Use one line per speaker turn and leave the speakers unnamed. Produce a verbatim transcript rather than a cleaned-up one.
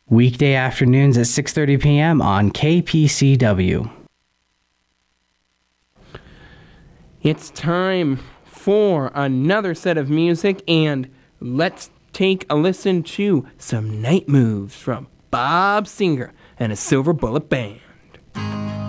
Weekday afternoons at six thirty p.m. on K P C W.
It's time for another set of music, and let's take a listen to some Night Moves from Bob Singer and a Silver Bullet Band.